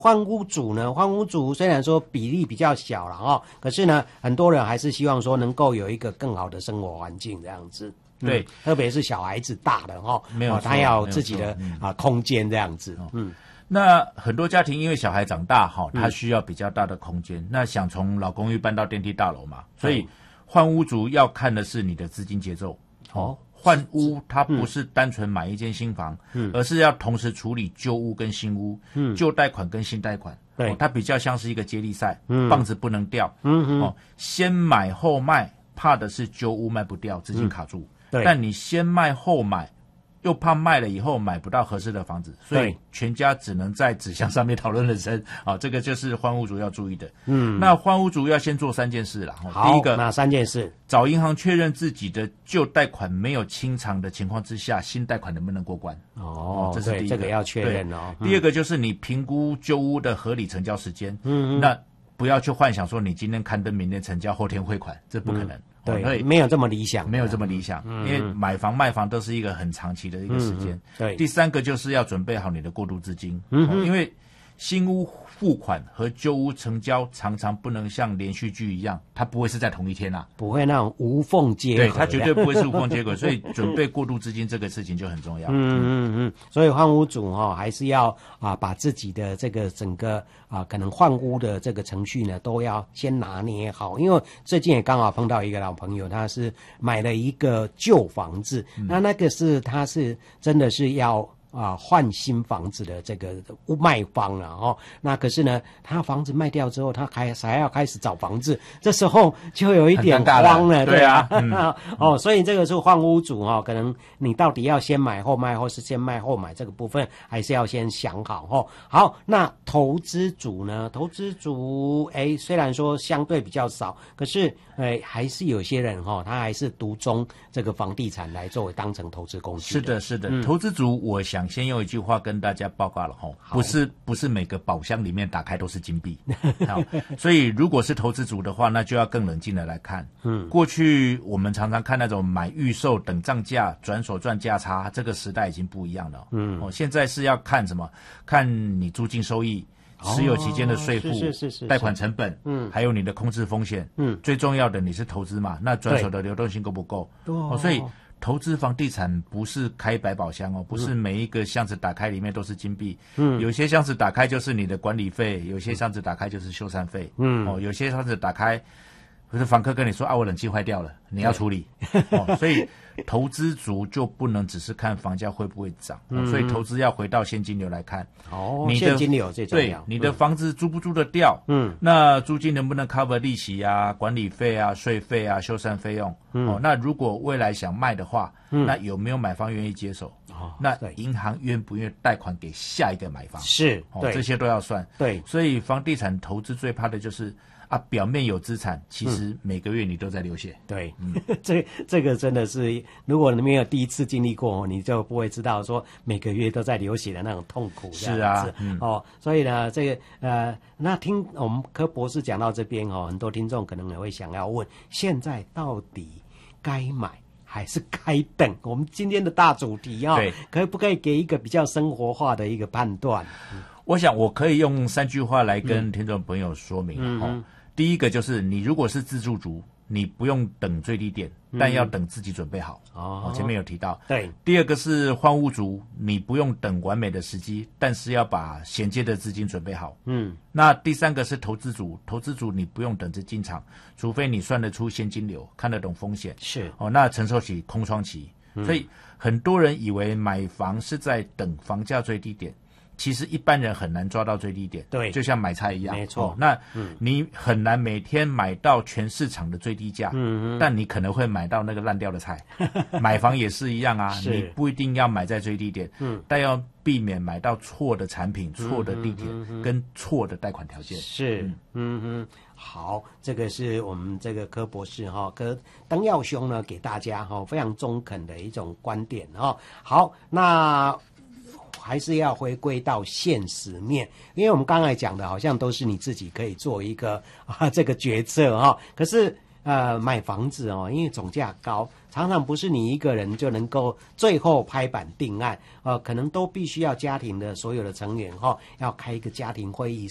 换屋族呢，换屋族虽然说比例比较小了哦，可是呢，很多人还是希望说能够有一个更好的生活环境这样子。 对， 特别是小孩子大了哦， 没有错， 他要有自己的空间这样子。 那很多家庭因为小孩长大哈，他需要比较大的空间，那想从老公寓搬到电梯大楼嘛，所以换屋族要看的是你的资金节奏。换屋它不是单纯买一间新房，而是要同时处理旧屋跟新屋，旧贷款跟新贷款。对，它比较像是一个接力赛，棒子不能掉。先买后卖，怕的是旧屋卖不掉，资金卡住。但你先卖后买，又怕卖了以后买不到合适的房子，所以全家只能在纸箱上面讨论人生。这个就是换屋族要注意的。那换屋族要先做3件事啦。第一个， 哪3件事？ 找银行确认自己的旧贷款没有清偿的情况之下，新贷款能不能过关？这是第一个， 这个要确认哦。 第二个就是你评估旧屋的合理成交时间。那不要去幻想说你今天刊登，明天成交，后天汇款，这不可能。 对，没有这么理想， 没有这么理想，因为买房卖房都是一个很长期的一个时间。对，第3个就是要准备好你的过渡资金。因为新屋付款和旧屋成交常常不能像连续剧一样，它不会是在同一天不会那种无缝接轨， 对，它绝对不会是无缝接轨，所以准备过渡资金这个事情就很重要。 所以换屋主还是要把自己的这个整个可能换屋的这个程序呢，都要先拿捏好。因为最近也刚好碰到一个老朋友，他是买了一个旧房子，那个是他是真的是要换新房子的这个卖方了那可是呢，他房子卖掉之后，他还要开始找房子，这时候就有一点慌了，对啊，所以这个是换屋主可能你到底要先买后卖，或是先卖后买，这个部分还是要先想好好，那投资族呢？投资族虽然说相对比较少，可是还是有些人他还是独钟这个房地产来作为当成投资工具。 是的，是的，投资族我想先用一句话跟大家报告了不是每个宝箱里面打开都是金币。好，所以如果是投资族的话，那就要更冷静的来看。过去我们常常看那种买预售等涨价转手赚价差，这个时代已经不一样了。现在是要看什么？看你租金收益、持有期间的税负、贷款成本，还有你的控制风险。最重要的你是投资嘛，那转手的流动性够不够？所以投资房地产不是开百宝箱不是每一个箱子打开里面都是金币。有些箱子打开就是你的管理费，有些箱子打开就是修缮费。有些箱子打开，不是房客跟你说我冷气坏掉了，你要处理。所以投资族就不能只是看房价会不会涨，所以投资要回到现金流来看。你的现金流最重要。 对，你的房子租不租得掉？那租金能不能 cover 利息管理费税费修缮费用？那如果未来想卖的话，那有没有买方愿意接手？那银行愿不愿意贷款给下一个买方？ 是， 这些都要算。 对， 所以房地产投资最怕的就是表面有资产，其实每个月你都在流血。 对，这个真的是，如果你没有第一次经历过，你就不会知道说每个月都在流血的那种痛苦。 是啊， 所以呢，这个那听我们柯博士讲到这边很多听众可能也会想要问，现在到底该买还是该等？我们今天的大主题可不可以给一个比较生活化的一个判断？ 我想我可以用3句话来跟听众朋友说明。第一个就是你如果是自住族，你不用等最低点，但要等自己准备好。前面有提到。对。第二个是换屋族，你不用等完美的时机，但是要把衔接的资金准备好。那第3个是投资族，投资族你不用等着进场，除非你算得出现金流，看得懂风险。是。那承受起空窗期。所以很多人以为买房是在等房价最低点。其实一般人很难抓到最低点，对，就像买菜一样，没错。那你很难每天买到全市场的最低价，但你可能会买到那个烂掉的菜。买房也是一样你不一定要买在最低点，但要避免买到错的产品、错的地点跟错的贷款条件。是，好，这个是我们这个柯博士柯登耀兄呢给大家非常中肯的一种观点好，那还是要回归到现实面，因为我们刚才讲的好像都是你自己可以做一个这个决策可是买房子哦，因为总价高，常常不是你一个人就能够最后拍板定案，可能都必须要家庭的所有的成员要开一个家庭会议，